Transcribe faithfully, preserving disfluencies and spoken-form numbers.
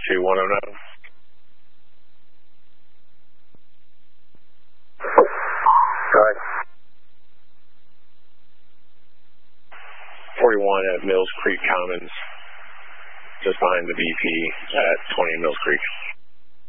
two one oh nine. Go ahead. forty-one at Mills Creek Commons, just behind the B P at twenty Mills Creek.